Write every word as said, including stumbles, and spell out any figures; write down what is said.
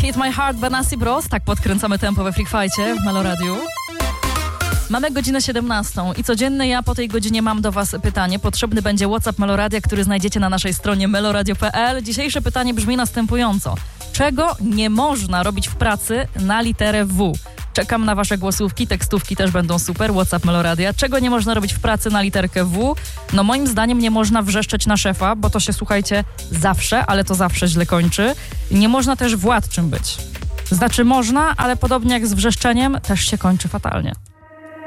Hit My Heart, Benassi Bros. Tak podkręcamy tempo we Freak Fight'cie w Melo Radiu. Mamy godzinę siedemnastą i codziennie ja po tej godzinie mam do was pytanie. Potrzebny będzie WhatsApp Meloradia, który znajdziecie na naszej stronie meloradio kropka p l. Dzisiejsze pytanie brzmi następująco. Czego nie można robić w pracy na literę W? Czekam na wasze głosówki, tekstówki też będą super, WhatsApp Meloradia. Czego nie można robić w pracy na literkę W? No moim zdaniem nie można wrzeszczeć na szefa, bo to się, słuchajcie, zawsze, ale to zawsze źle kończy. Nie można też władczym być. Znaczy można, ale podobnie jak z wrzeszczeniem też się kończy fatalnie.